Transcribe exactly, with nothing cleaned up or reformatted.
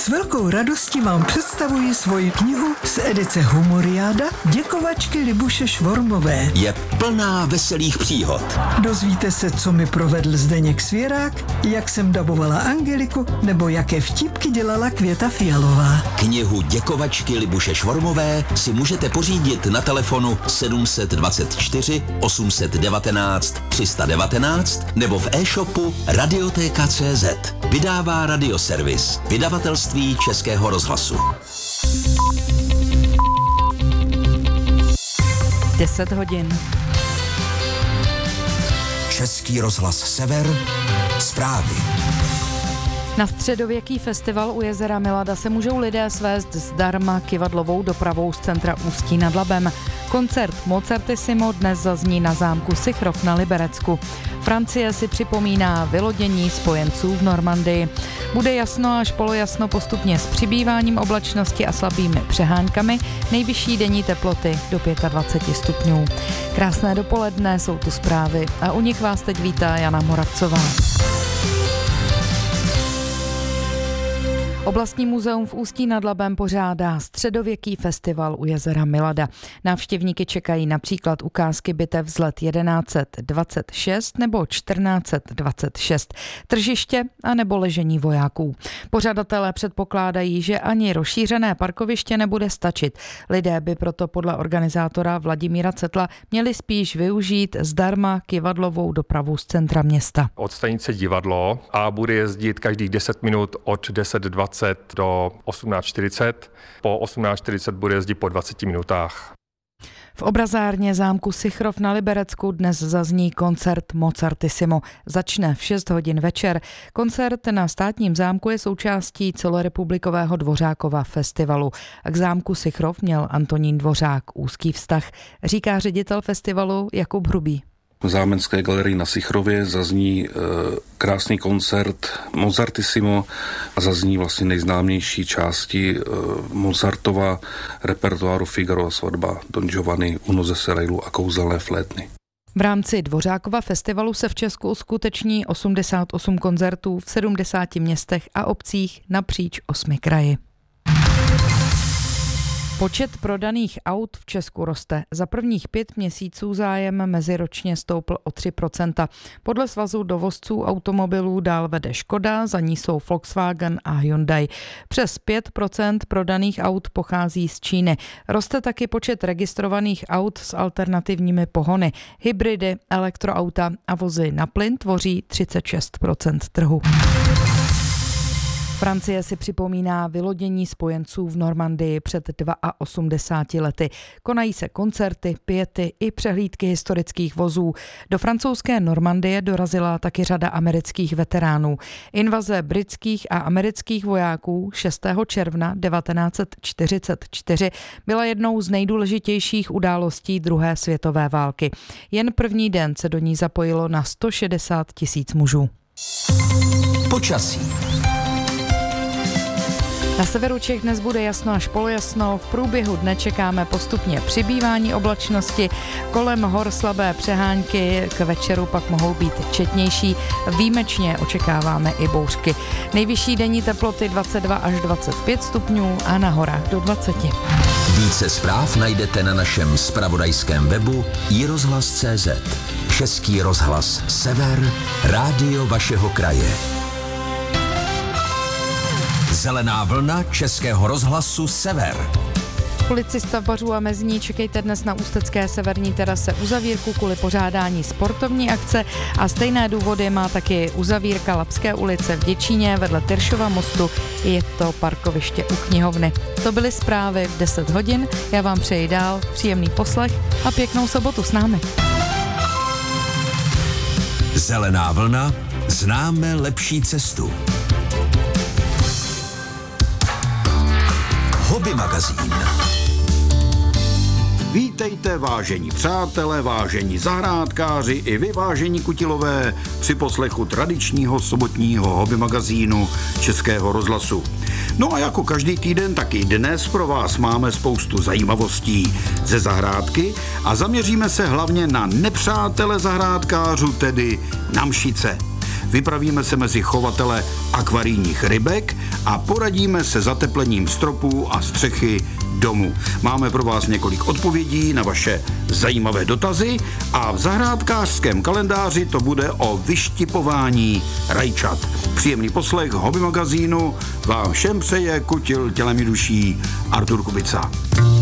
S velkou radostí vám představuji svoji knihu z edice Humoriáda Děkovačky Libuše Švormové. Je plná veselých příhod. Dozvíte se, co mi provedl Zdeněk Svěrák, jak jsem dabovala Angeliku, nebo jaké vtípky dělala Květa Fialová. Knihu Děkovačky Libuše Švormové si můžete pořídit na telefonu sedm dvacet čtyři osm devatenáct tři sta devatenáct nebo v e-shopu radioteka tečka cé zet. Vydává Radioservis, vydavatelství Českého rozhlasu. deset hodin. Český rozhlas Sever, zprávy. Na středověký festival u jezera Milada se můžou lidé svést zdarma kivadlovou dopravou z centra Ústí nad Labem. Koncert Mozartissimo dnes zazní na zámku Sichrov na Liberecku. Francie si připomíná vylodění spojenců v Normandii. Bude jasno až polojasno postupně s přibýváním oblačnosti a slabými přeháňkami, nejvyšší denní teploty do dvacet pět stupňů. Krásné dopoledne, jsou tu zprávy a u nich vás teď vítá Jana Moravcová. Oblastní muzeum v Ústí nad Labem pořádá středověký festival u jezera Milada. Návštěvníky čekají například ukázky bitev z let jedenáct dvacet šest nebo čtrnáct dvacet šest, tržiště a nebo ležení vojáků. Pořadatelé předpokládají, že ani rozšířené parkoviště nebude stačit. Lidé by proto podle organizátora Vladimíra Cetla měli spíš využít zdarma kivadlovou dopravu z centra města. Od stanice Divadlo a bude jezdit každých deset minut od deset dvacet do osmnáct čtyřicet. Po osmnáct čtyřicet bude jezdit po dvaceti minutách. V obrazárně zámku Sichrov na Liberecku dnes zazní koncert Mozartissimo. Začne v šest hodin večer. Koncert na státním zámku je součástí celorepublikového Dvořákova festivalu. K zámku Sichrov měl Antonín Dvořák úzký vztah, říká ředitel festivalu Jakub Hrubý. V Zámecké galerii na Sichrově zazní e, krásný koncert Mozartissimo a zazní vlastně nejznámější části e, Mozartova repertoáru Figaro a svatba, Don Giovanni, Uno ze Serailu a Kouzelné flétny. V rámci Dvořákova festivalu se v Česku uskuteční osmdesát osm koncertů v sedmdesáti městech a obcích napříč osmi kraji. Počet prodaných aut v Česku roste. Za prvních pět měsíců zájem meziročně stoupl o tři procenta. Podle Svazu dovozců automobilů dál vede Škoda, za ní jsou Volkswagen a Hyundai. Přes pět procent prodaných aut pochází z Číny. Roste taky počet registrovaných aut s alternativními pohony. Hybridy, elektroauta a vozy na plyn tvoří třicet šest procent trhu. Francie si připomíná vylodění spojenců v Normandii před osmdesáti dvěma lety. Konají se koncerty, piety i přehlídky historických vozů. Do francouzské Normandie dorazila taky řada amerických veteránů. Invaze britských a amerických vojáků šestého června devatenáct set čtyřicet čtyři byla jednou z nejdůležitějších událostí druhé světové války. Jen první den se do ní zapojilo na sto šedesát tisíc mužů. Počasí. Na severu Čech dnes bude jasno až polojasno, v průběhu dne čekáme postupně přibývání oblačnosti, kolem hor slabé přehánky, k večeru pak mohou být četnější, výjimečně očekáváme i bouřky. Nejvyšší denní teploty dvacet dva až dvacet pět stupňů a na horách do dvacet. Více zpráv najdete na našem zpravodajském webu i rozhlas tečka cé zet. Český rozhlas Sever, rádio vašeho kraje. Zelená vlna Českého rozhlasu Sever. Policista v Bařů a Mezní, čekejte dnes na ústecké severní terase uzavírku kvůli pořádání sportovní akce a stejné důvody má taky uzavírka Labské ulice v Děčíně vedle Tyršova mostu. Je to parkoviště u knihovny. To byly zprávy v deset hodin. Já vám přeji dál příjemný poslech a pěknou sobotu s námi. Zelená vlna, známe lepší cestu. Hobby magazín. Vítejte, vážení přátelé, vážení zahrádkáři i vy, vážení kutilové, při poslechu tradičního sobotního hobby magazínu Českého rozhlasu. No a jako každý týden, tak i dnes pro vás máme spoustu zajímavostí ze zahrádky a zaměříme se hlavně na nepřátele zahrádkářů, tedy na mšice. vypravíme se mezi chovatele akvarijních rybek a poradíme se zateplením stropů a střechy domu. Máme pro vás několik odpovědí na vaše zajímavé dotazy a v zahrádkářském kalendáři to bude o vyštipování rajčat. Příjemný poslech Hobby magazínu vám všem přeje kutil tělem i duší Artur Kubica.